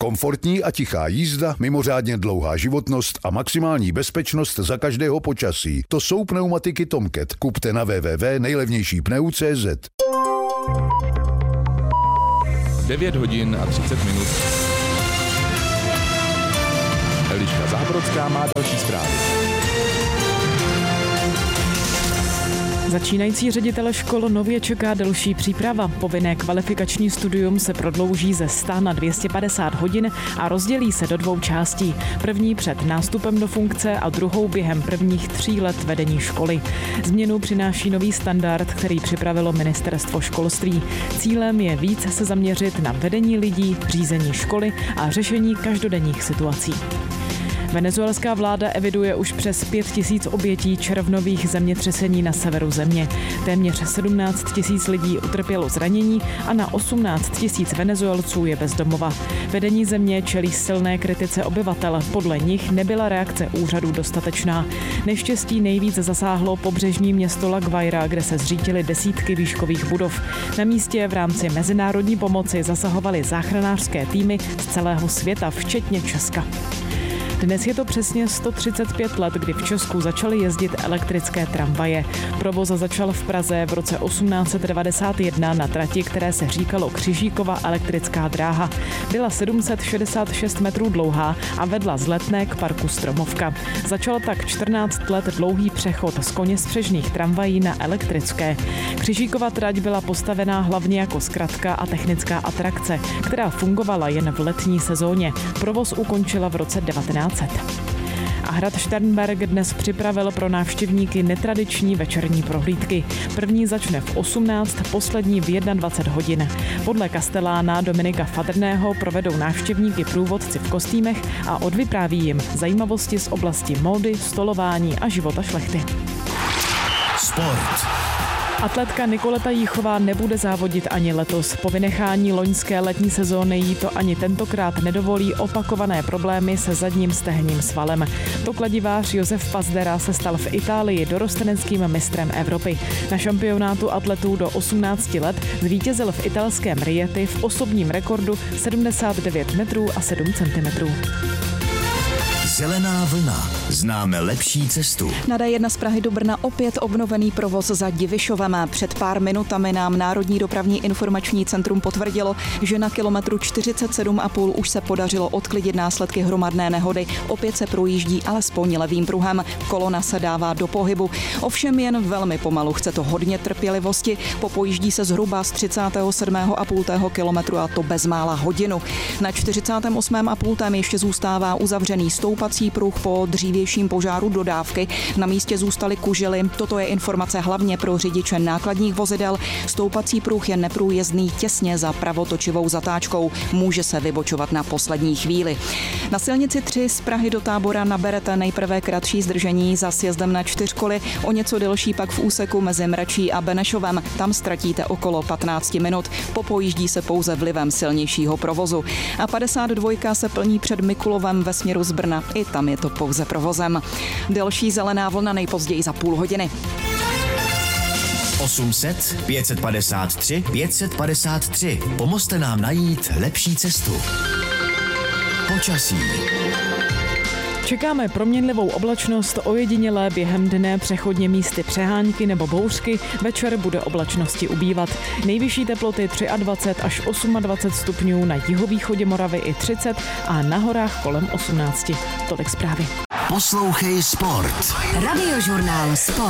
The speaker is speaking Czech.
Komfortní a tichá jízda, mimořádně dlouhá životnost a maximální bezpečnost za každého počasí. To jsou pneumatiky Tomcat. Kupte na www.nejlevnějšípneu.cz. 9 hodin a 30 minut. Eliška Zábrodská má další zprávy. Začínající ředitele škol nově čeká delší příprava. Povinné kvalifikační studium se prodlouží ze 100 na 250 hodin a rozdělí se do 2 částí. První před nástupem do funkce a druhou během prvních 3 let vedení školy. Změnu přináší nový standard, který připravilo Ministerstvo školství. Cílem je víc se zaměřit na vedení lidí, řízení školy a řešení každodenních situací. Venezuelská vláda eviduje už přes 5 000 obětí červnových zemětřesení na severu země. Téměř 17 000 lidí utrpělo zranění a na 18 000 Venezuelců je bez domova. Vedení země čelí silné kritice obyvatel. Podle nich nebyla reakce úřadů dostatečná. Neštěstí nejvíc zasáhlo pobřežní město La Guaira, kde se zřítily desítky výškových budov. Na místě v rámci mezinárodní pomoci zasahovaly záchranářské týmy z celého světa, včetně Česka. Dnes je to přesně 135 let, kdy v Česku začaly jezdit elektrické tramvaje. Provoz začal v Praze v roce 1891 na trati, které se říkalo Křižíkova elektrická dráha. Byla 766 metrů dlouhá a vedla z Letné k parku Stromovka. Začal tak 14 let dlouhý přechod z koněspřežných tramvají na elektrické. Křižíkova trať byla postavená hlavně jako zkratka a technická atrakce, která fungovala jen v letní sezóně. Provoz ukončila v roce 1900. A hrad Šternberk dnes připravil pro návštěvníky netradiční večerní prohlídky. První začne v 18, poslední v 21 hodin. Podle kastelána Dominika Fadrného provedou návštěvníky průvodci v kostýmech a odvypráví jim zajímavosti z oblasti módy, stolování a života šlechty. Sport. Atletka Nikoleta Jíchová nebude závodit ani letos. Po vynechání loňské letní sezóny jí to ani tentokrát nedovolí opakované problémy se zadním stehenním svalem. Pokladivář Josef Pazdera se stal v Itálii dorosteneckým mistrem Evropy. Na šampionátu atletů do 18 let zvítězil v italském Rieti v osobním rekordu 79 metrů a 7 centimetrů. Zelená vlna. Známe lepší cestu. Na D1 z Prahy do Brna opět obnovený provoz za Divišovem. Před pár minutami nám Národní dopravní informační centrum potvrdilo, že na kilometru 47,5 už se podařilo odklidit následky hromadné nehody. Opět se projíždí alespoň levým pruhem. Kolona se dává do pohybu. Ovšem jen velmi pomalu, chce to hodně trpělivosti. Popojíždí se zhruba z 37,5 kilometru a to bezmála hodinu. Na 48,5 ještě zůstává uzavřený stoupací pruh po dřívějším požáru dodávky. Na místě zůstaly kužely. Toto je informace hlavně pro řidiče nákladních vozidel. Stoupací pruh je neprůjezdný těsně za pravotočivou zatáčkou. Může se vybočovat na poslední chvíli. Na silnici 3 z Prahy do Tábora naberete nejprve kratší zdržení za sjezdem na 4koly, o něco delší pak v úseku mezi Mračí a Benešovem. Tam ztratíte okolo 15 minut. Popojíždí se pouze vlivem silnějšího provozu. A 52 se plní před Mikulovem ve směru z Brna. I tam je to pouze provozem. Delší zelená vlna nejpozději za půl hodiny. 800 553 553. Pomozte nám najít lepší cestu. Počasí. Čekáme proměnlivou oblačnost, ojedinělé během dne přechodně místy přehánky nebo bouřky, večer bude oblačnosti ubývat. Nejvyšší teploty 23 až 28 stupňů, na jihovýchodě Moravy i 30 a na horách kolem 18. Tolik zprávy. Poslouchej Sport. Radiožurnál Sport.